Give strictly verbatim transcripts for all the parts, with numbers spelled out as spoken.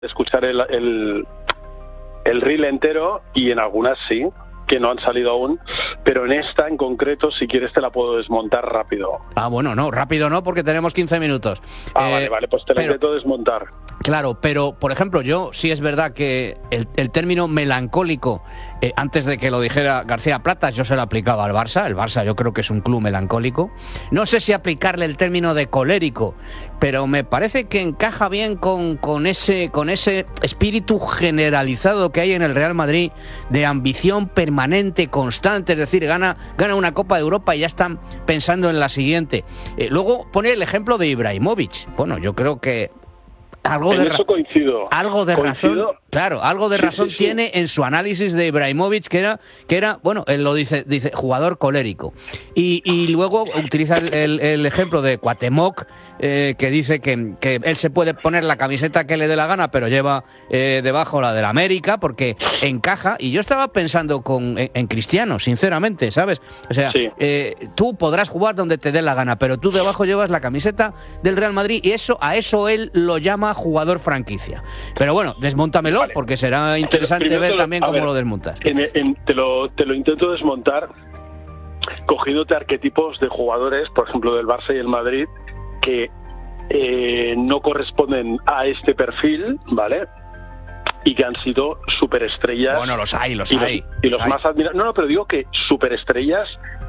escuchar el, el, el reel entero y en algunas sí, que no han salido aún, pero en esta en concreto, si quieres, te la puedo desmontar rápido. Ah, bueno, no, rápido no, porque tenemos quince minutos. Ah, eh, vale, vale, pues te la pero, intento desmontar. Claro, pero, por ejemplo, yo sí es verdad que el, el término melancólico, eh, antes de que lo dijera García Platas, yo se lo aplicaba al Barça. El Barça yo creo que es un club melancólico. No sé si aplicarle el término de colérico, pero me parece que encaja bien con, con, ese, con ese espíritu generalizado que hay en el Real Madrid de ambición permanente, constante, es decir, gana, gana una Copa de Europa y ya están pensando en la siguiente. Eh, luego pone el ejemplo de Ibrahimovic. Bueno, yo creo que algo en de eso ra- coincido. algo de coincido. razón, claro, algo de Sí, razón sí, sí. tiene en su análisis de Ibrahimovic, que era, que era, bueno, él lo dice, dice jugador colérico. Y, y luego utiliza el, el, el ejemplo de Cuauhtémoc, eh, que dice que, que él se puede poner la camiseta que le dé la gana, pero lleva eh, debajo la del América, porque encaja. Y yo estaba pensando con, en, en Cristiano, sinceramente, ¿sabes? O sea, Sí. eh, tú podrás jugar donde te dé la gana, pero tú debajo llevas la camiseta del Real Madrid y eso, a eso él lo llama jugador franquicia. Pero bueno, desmóntamelo, Vale. porque será interesante Primero ver te lo- también a cómo ver, lo desmontas. En, en- te, lo, te lo intento desmontar cogiéndote arquetipos de jugadores, por ejemplo, del Barça y el Madrid, que eh, no corresponden a este perfil, ¿vale? Y que han sido superestrellas. Bueno, los hay, los y los, hay. y los los hay. más admirados. No, no, pero digo que superestrellas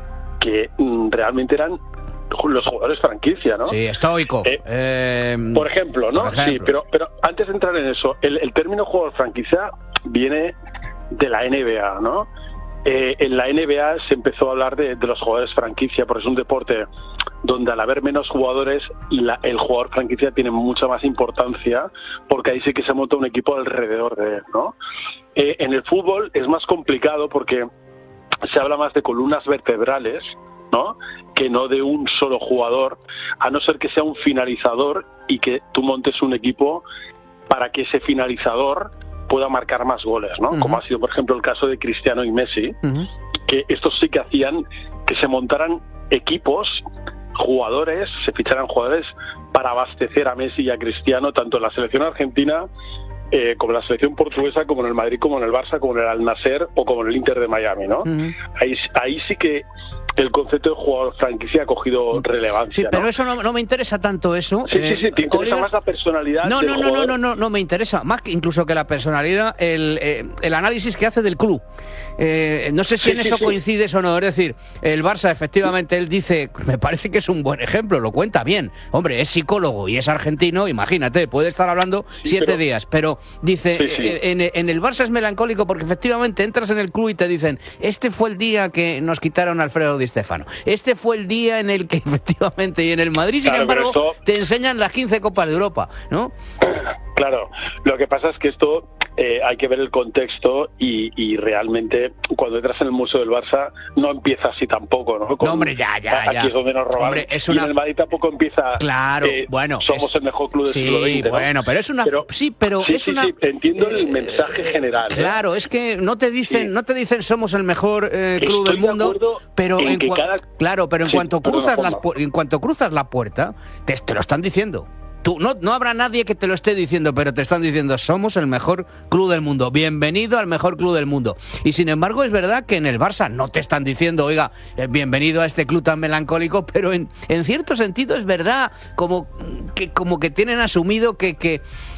que mm, realmente eran los jugadores franquicia, ¿no? Sí, estoico. Eh, Eh, Por ejemplo, ¿no? por ejemplo. Sí, pero, pero antes de entrar en eso, el, el término jugador franquicia viene de la N B A, ¿no? Eh, en la N B A se empezó a hablar de, de los jugadores franquicia, porque es un deporte donde al haber menos jugadores, la, el jugador franquicia tiene mucha más importancia, porque ahí sí que se monta un equipo alrededor de él, ¿no? Eh, en el fútbol es más complicado porque se habla más de columnas vertebrales, ¿no? Que no de un solo jugador, a no ser que sea un finalizador y que tú montes un equipo para que ese finalizador pueda marcar más goles, ¿no? Uh-huh. Como ha sido, por ejemplo, el caso de Cristiano y Messi, uh-huh. que estos sí que hacían que se montaran equipos, jugadores, se ficharan jugadores para abastecer a Messi y a Cristiano, tanto en la selección argentina eh, como en la selección portuguesa, como en el Madrid, como en el Barça, como en el Al Nassr o como en el Inter de Miami, ¿no? Uh-huh. Ahí, ahí sí que el concepto de jugador franquicia ha cogido relevancia. Sí, pero ¿no? eso no, no me interesa tanto eso. Sí, sí, sí, te interesa Oliver... más la personalidad no, del no, no, jugador. no, no, no, no me interesa. Más que incluso que la personalidad, el, eh, el análisis que hace del club. Eh, no sé si Sí, en sí, eso sí. coincides o no. Es decir, el Barça, efectivamente, él dice, me parece que es un buen ejemplo, lo cuenta bien. Hombre, es psicólogo y es argentino, imagínate, puede estar hablando Sí, siete pero... días. Pero dice, Sí, sí. eh, en, en el Barça es melancólico porque efectivamente entras en el club y te dicen, este fue el día que nos quitaron a Alfredo Di Stéfano. Este fue el día en el que efectivamente, y en el Madrid, sin Claro, embargo, pero esto... te enseñan las quince Copas de Europa, ¿no? Claro, lo que pasa es que esto eh, hay que ver el contexto y, y realmente cuando entras en el Museo del Barça no empieza así tampoco, ¿no? Con, no, hombre, ya, ya, aquí ya. es donde nos robaron. Hombre, es Y una... en el Madrid tampoco empieza... Claro, eh, bueno. Somos es... el mejor club del sí, siglo veinte, ¿no? bueno, pero es una... Pero, sí, pero sí, es sí, una... sí, entiendo el eh, mensaje general. ¿eh? Claro, es que no te dicen, Sí. no te dicen somos el mejor eh, club Estoy del de mundo, acuerdo pero en en que cua- cada- claro, pero en Sí, cuanto perdona, cruzas las Juanma. pu- en cuanto cruzas la puerta, te, te lo están diciendo. Tú, no, no habrá nadie que te lo esté diciendo, pero te están diciendo somos el mejor club del mundo, bienvenido al mejor club del mundo. Y sin embargo es verdad que en el Barça no te están diciendo, oiga, eh, bienvenido a este club tan melancólico, pero en, en cierto sentido es verdad, como que, como que tienen asumido que, que eh,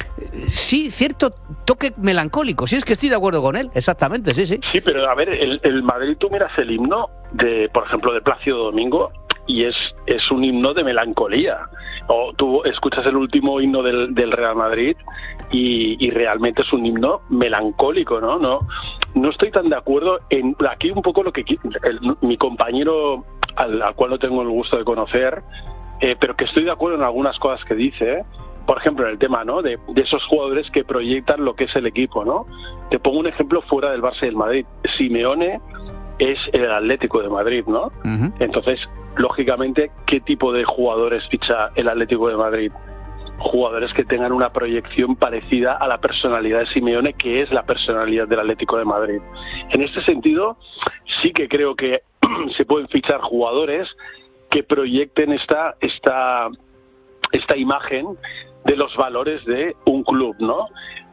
sí, cierto toque melancólico. Sí, es que estoy de acuerdo con él, exactamente, sí, sí. Sí, pero a ver, el, el Madrid, tú miras el himno, de, por ejemplo, de Plácido Domingo, y es, es un himno de melancolía. O tú escuchas el último himno del, del Real Madrid y, y realmente es un himno melancólico, ¿no? No, no estoy tan de acuerdo en aquí un poco lo que el, mi compañero, al, al cual no tengo el gusto de conocer, eh, pero que estoy de acuerdo en algunas cosas que dice, ¿eh? Por ejemplo, en el tema, ¿no? De, de esos jugadores que proyectan lo que es el equipo, ¿no? Te pongo un ejemplo fuera del Barça y del Madrid. Simeone es el Atlético de Madrid, ¿no? Uh-huh. Entonces, lógicamente, ¿qué tipo de jugadores ficha el Atlético de Madrid? Jugadores que tengan una proyección parecida a la personalidad de Simeone, que es la personalidad del Atlético de Madrid. En este sentido, sí que creo que se pueden fichar jugadores que proyecten esta, esta, esta imagen de los valores de un club, ¿no?